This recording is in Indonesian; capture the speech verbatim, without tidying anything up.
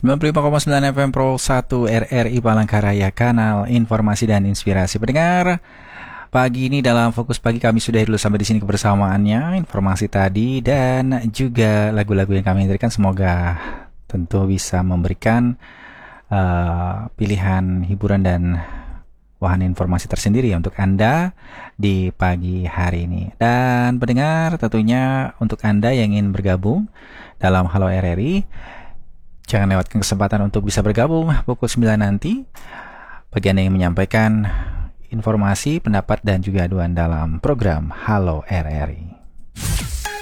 sembilan puluh lima koma sembilan F M Pro satu R R I Palangkaraya, kanal informasi dan inspirasi pendengar. Pagi ini dalam Fokus Pagi kami sudah dulu sampai di sini kebersamaannya, informasi tadi dan juga lagu-lagu yang kami hadirkan semoga tentu bisa memberikan uh, pilihan hiburan dan wahana informasi tersendiri untuk Anda di pagi hari ini. Dan pendengar, tentunya untuk Anda yang ingin bergabung dalam Halo R R I, jangan lewatkan kesempatan untuk bisa bergabung pukul sembilan nanti bagi Anda yang menyampaikan informasi, pendapat dan juga aduan dalam program Halo R R I.